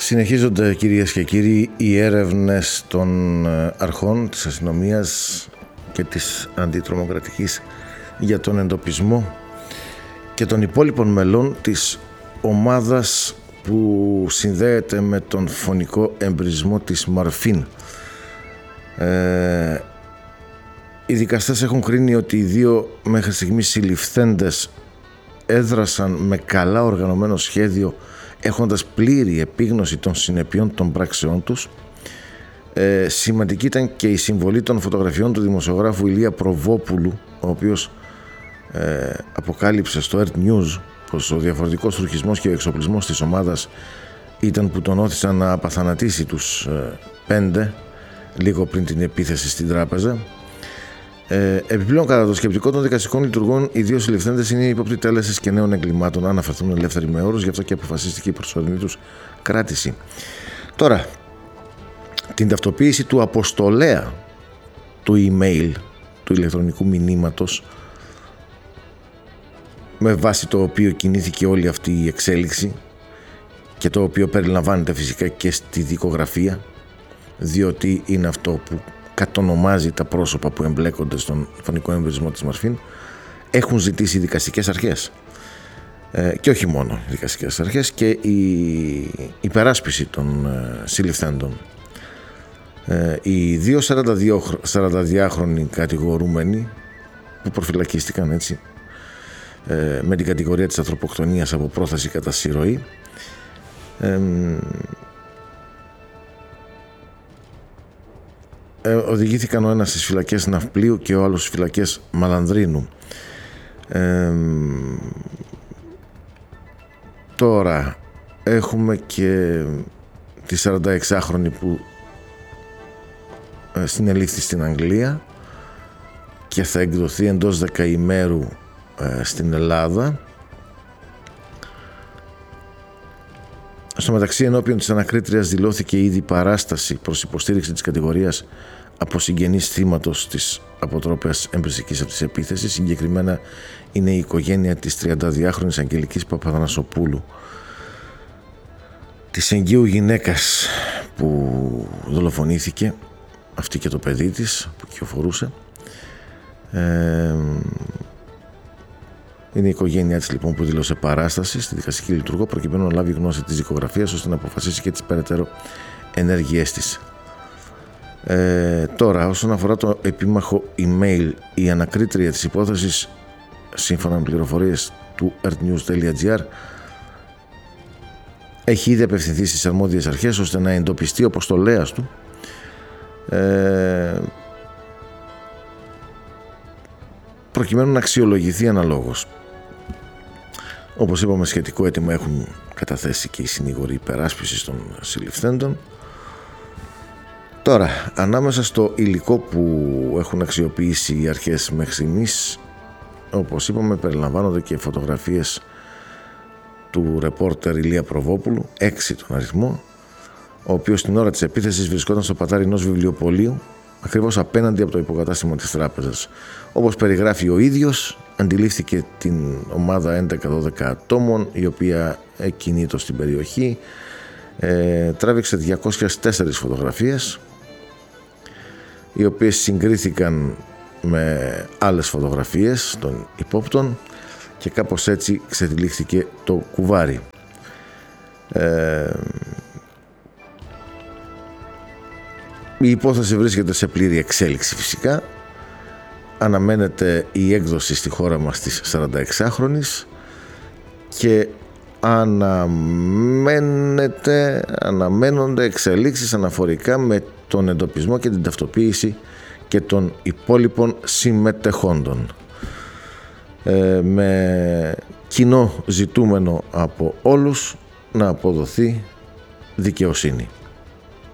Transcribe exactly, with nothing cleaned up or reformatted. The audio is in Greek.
Συνεχίζονται, κυρίες και κύριοι, οι έρευνες των αρχών της αστυνομίας και της αντιτρομοκρατικής για τον εντοπισμό και των υπόλοιπων μελών της ομάδας που συνδέεται με τον φωνικό εμπρισμό της Μαρφίν. Ε, οι δικαστές έχουν κρίνει ότι οι δύο μέχρι στιγμής συλληφθέντες έδρασαν με καλά οργανωμένο σχέδιο, έχοντας πλήρη επίγνωση των συνεπειών των πράξεών τους. Ε, σημαντική ήταν και η συμβολή των φωτογραφιών του δημοσιογράφου Ηλία Προβόπουλου, ο οποίος ε, αποκάλυψε στο Earth News πως ο διαφορετικός ρουχισμός και ο εξοπλισμός της ομάδας ήταν που τον όθησαν να απαθανατήσει τους ε, πέντε λίγο πριν την επίθεση στην τράπεζα. Ε, επιπλέον, κατά το σκεπτικό των δικαστικών λειτουργών, οι δύο συλληφθέντες είναι υπόπτοι τέλεσης και νέων εγκλημάτων, αν αφαιθούν ελεύθεροι με όρους, γι' αυτό και αποφασίστηκε η προσωρινή τους κράτηση. Τώρα, την ταυτοποίηση του αποστολέα του email, του ηλεκτρονικού μηνύματος, με βάση το οποίο κινήθηκε όλη αυτή η εξέλιξη και το οποίο περιλαμβάνεται φυσικά και στη δικογραφία, διότι είναι αυτό που κατονομάζει τα πρόσωπα που εμπλέκονται στον φωνικό εμπρισμό της Μαρφίν, έχουν ζητήσει οι δικαστικές αρχές ε, και όχι μόνο οι δικαστικές αρχές, και η υπεράσπιση των ε, συλληφθέντων. Ε, οι δύο σαρανταδυάχρονοι κατηγορούμενοι που προφυλακίστηκαν έτσι ε, με την κατηγορία της ανθρωποκτονίας από πρόθεση κατά συρροή, ε, Ε, οδηγήθηκαν ο ένας στις φυλακές Ναυπλίου και ο άλλος στις φυλακές Μαλανδρίνου. Ε, τώρα έχουμε και τη σαρανταεξάχρονη που ε, συνελήφθη στην Αγγλία και θα εκδοθεί εντός δεκαημέρου ε, στην Ελλάδα. Στο μεταξύ, ενώπιον της ανακρίτριας δηλώθηκε ήδη παράσταση προς υποστήριξη της κατηγορίας από συγγενείς θύματος της αποτρόπαιας εμπριστικής αυτής επίθεσης. Συγκεκριμένα είναι η οικογένεια της τριανταδυάχρονης Αγγελικής Παπαθανασοπούλου, της εγγύου γυναίκας που δολοφονήθηκε, αυτή και το παιδί της που κυοφορούσε. Ε, Είναι η οικογένειά της λοιπόν που δήλωσε παράσταση στη δικαστική λειτουργό προκειμένου να λάβει γνώση της δικογραφίας ώστε να αποφασίσει και τις περαιτέρω ενέργειές της. Ε, τώρα, όσον αφορά το επίμαχο email, η ανακρίτρια της υπόθεσης, σύμφωνα με πληροφορίες του earthnews.gr, έχει ήδη απευθυνθεί στις αρμόδιες αρχές ώστε να εντοπιστεί ο αποστολέας του, ε, προκειμένου να αξιολογηθεί αναλόγως. Όπως είπαμε, σχετικό αίτημα έχουν καταθέσει και οι συνήγοροι υπεράσπισης των συλληφθέντων. Τώρα, ανάμεσα στο υλικό που έχουν αξιοποιήσει οι αρχές μέχρι στιγμής, όπως είπαμε, περιλαμβάνονται και φωτογραφίες του ρεπόρτερ Ηλία Προβόπουλου, έξι τον αριθμό, ο οποίος την ώρα της επίθεσης βρισκόταν στο πατάρι ενός βιβλιοπωλείου, ακριβώς απέναντι από το υποκατάστημα της τράπεζας. Όπως περιγράφει ο ίδιος, αντιλήφθηκε την ομάδα έντεκα δώδεκα ατόμων, η οποία κινείται στην περιοχή, ε, τράβηξε διακόσιες τέσσερις φωτογραφίες, οι οποίες συγκρίθηκαν με άλλες φωτογραφίες των υπόπτων και κάπως έτσι ξετυλίχθηκε το κουβάρι. Ε, η υπόθεση βρίσκεται σε πλήρη εξέλιξη φυσικά. Αναμένεται η έκδοση στη χώρα μας της σαρανταεξάχρονης και αναμένεται, αναμένονται εξελίξεις αναφορικά με τον εντοπισμό και την ταυτοποίηση και των υπόλοιπων συμμετεχόντων, ε, με κοινό ζητούμενο από όλους να αποδοθεί δικαιοσύνη.